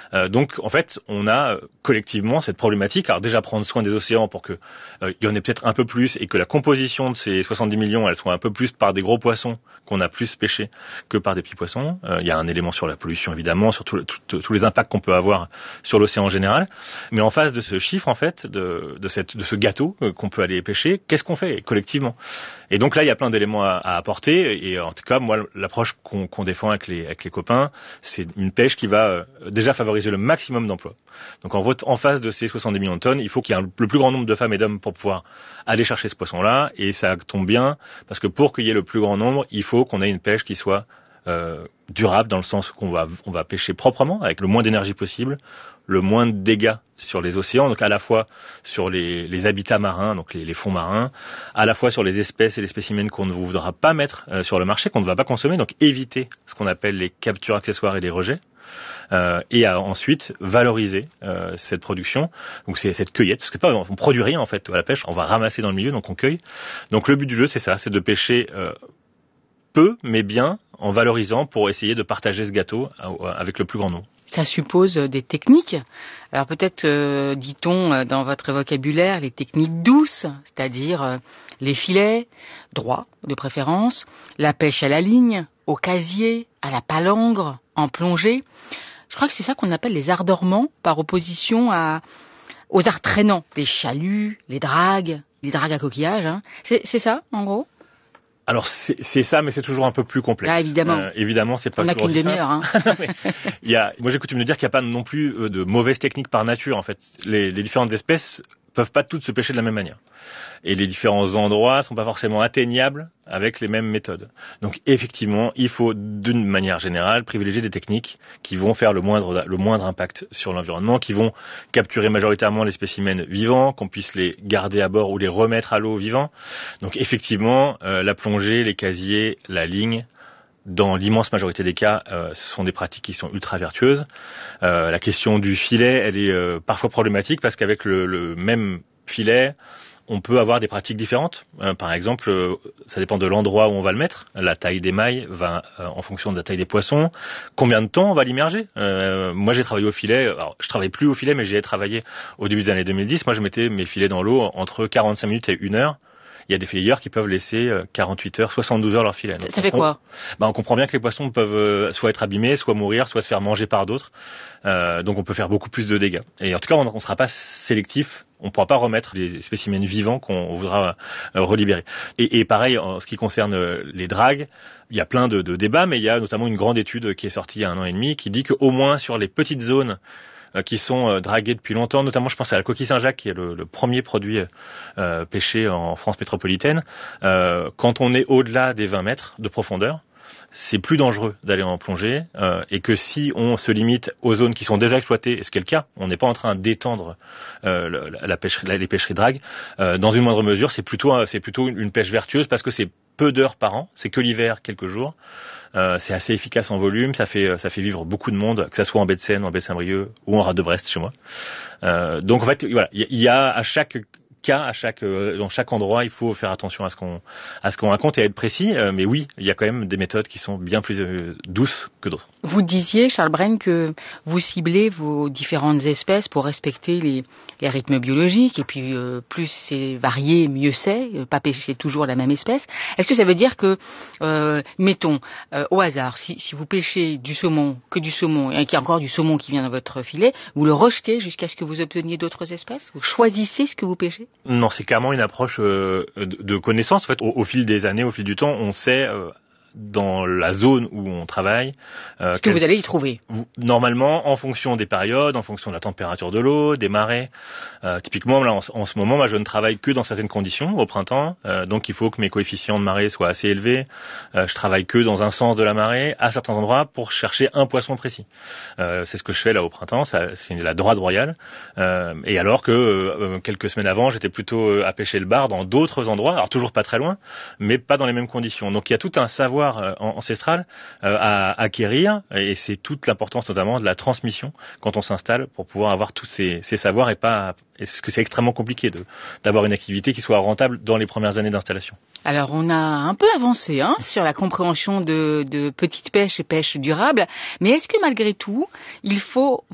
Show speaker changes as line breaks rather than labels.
Donc en fait, on a collectivement cette problématique. Alors déjà prendre soin des océans pour que il y en ait peut-être un peu plus et que la composition de ces 70 millions, elle soit un peu plus par des gros poissons qu'on a plus pêchés que par des petits poissons. Il y a un élément sur la pollution évidemment, sur tous les impacts qu'on peut avoir sur l'océan en général. Mais en face de ce chiffre en fait, de ce gâteau qu'on peut aller pêcher, qu'est-ce qu'on fait collectivement? Et donc là, il y a plein d'éléments à apporter. Et en tout cas, moi, l'approche qu'on défend avec les copains, c'est une pêche qui va déjà favoriser le maximum d'emplois. Donc en face de ces 70 millions de tonnes, il faut qu'il y ait le plus grand nombre de femmes et d'hommes pour pouvoir aller chercher ce poisson-là. Et ça tombe bien, parce que pour qu'il y ait le plus grand nombre, il faut qu'on ait une pêche qui soit durable, dans le sens qu'on va pêcher proprement, avec le moins d'énergie possible, le moins de dégâts sur les océans, donc à la fois sur les habitats marins, donc les fonds marins, à la fois sur les espèces et les spécimens qu'on ne voudra pas mettre sur le marché, qu'on ne va pas consommer, donc éviter ce qu'on appelle les captures accessoires et les rejets, et ensuite valoriser cette production, donc c'est cette cueillette, parce que on produit rien en fait à la pêche, on va ramasser dans le milieu, donc on cueille. Donc le but du jeu c'est ça, c'est de pêcher peu mais bien, en valorisant pour essayer de partager ce gâteau avec le plus grand nombre.
Ça suppose des techniques. Alors peut-être, dit-on dans votre vocabulaire, les techniques douces, c'est-à-dire les filets, droits de préférence, la pêche à la ligne, au casier, à la palangre, en plongée. Je crois que c'est ça qu'on appelle les arts dormants, par opposition aux arts traînants, les chaluts, les dragues à coquillages. Hein. C'est ça, en gros ?
Alors c'est ça, mais c'est toujours un peu plus complexe.
Ah, évidemment.
Évidemment, c'est pas
toujours. On n'a qu'une demi-heure. Hein.
Moi, j'ai coutume de dire qu'il n'y a pas non plus de mauvaises techniques par nature. En fait, les différentes espèces peuvent pas toutes se pêcher de la même manière. Et les différents endroits sont pas forcément atteignables avec les mêmes méthodes. Donc effectivement, il faut d'une manière générale privilégier des techniques qui vont faire le moindre impact sur l'environnement, qui vont capturer majoritairement les spécimens vivants, qu'on puisse les garder à bord ou les remettre à l'eau vivants. Donc effectivement, la plongée, les casiers, la ligne, dans l'immense majorité des cas, ce sont des pratiques qui sont ultra vertueuses. La question du filet, elle est parfois problématique parce qu'avec le même filet, on peut avoir des pratiques différentes. Par exemple, ça dépend de l'endroit où on va le mettre. La taille des mailles va en fonction de la taille des poissons. Combien de temps on va l'immerger ? Moi, j'ai travaillé au filet. Alors, je travaille plus au filet, mais j'ai travaillé au début des années 2010. Moi, je mettais mes filets dans l'eau entre 45 minutes et 1 heure. Il y a des fileyeurs qui peuvent laisser 48 heures, 72 heures leur filet. Donc,
ça fait quoi ?
On comprend bien que les poissons peuvent soit être abîmés, soit mourir, soit se faire manger par d'autres. Donc on peut faire beaucoup plus de dégâts. Et en tout cas, on ne sera pas sélectif. On ne pourra pas remettre les spécimens vivants qu'on voudra relibérer. Et pareil, en ce qui concerne les dragues, il y a plein de débats, mais il y a notamment une grande étude qui est sortie il y a 1 an et demi qui dit qu'au moins sur les petites zones qui sont dragués depuis longtemps, notamment je pense à la coquille Saint-Jacques qui est le premier produit pêché en France métropolitaine. Quand on est au-delà des 20 mètres de profondeur, c'est plus dangereux d'aller en plongée et que si on se limite aux zones qui sont déjà exploitées, ce qui est le cas, on n'est pas en train d'étendre les pêcheries drague, dans une moindre mesure, c'est plutôt une pêche vertueuse parce que c'est peu d'heures par an, c'est que l'hiver, quelques jours. C'est assez efficace en volume, ça fait vivre beaucoup de monde, que ça soit en baie de Seine, en baie de Saint-Brieuc ou en rade de Brest chez moi. Donc en fait, voilà, il y a à chaque cas, dans chaque endroit, il faut faire attention à ce qu'on raconte et être précis. Mais oui, il y a quand même des méthodes qui sont bien plus douces que d'autres.
Vous disiez, Charles Brenne, que vous ciblez vos différentes espèces pour respecter les rythmes biologiques et puis plus c'est varié, mieux c'est, pas pêcher toujours la même espèce. Est-ce que ça veut dire que, mettons, au hasard, si vous pêchez du saumon, que du saumon, et qu'il y a encore du saumon qui vient dans votre filet, vous le rejetez jusqu'à ce que vous obteniez d'autres espèces ? Vous choisissez ce que vous pêchez ?
Non, c'est clairement une approche de connaissance. En fait, au fil des années, au fil du temps, on sait dans la zone où on travaille
ce que vous allez y trouver.
Normalement, en fonction des périodes, en fonction de la température de l'eau, des marées. Typiquement, là, en ce moment, moi, je ne travaille que dans certaines conditions au printemps. Donc, il faut que mes coefficients de marée soient assez élevés. Je travaille que dans un sens de la marée, à certains endroits, pour chercher un poisson précis. C'est ce que je fais là au printemps. C'est la dorade royale. Et alors que quelques semaines avant, j'étais plutôt à pêcher le bar dans d'autres endroits. Alors, toujours pas très loin, mais pas dans les mêmes conditions. Donc, il y a tout un savoir ancestral à acquérir et c'est toute l'importance notamment de la transmission quand on s'installe pour pouvoir avoir tous ces savoirs parce que c'est extrêmement compliqué d'avoir une activité qui soit rentable dans les premières années d'installation.
Alors on a un peu avancé sur la compréhension de petite pêche et pêche durable, mais est-ce que malgré tout il faut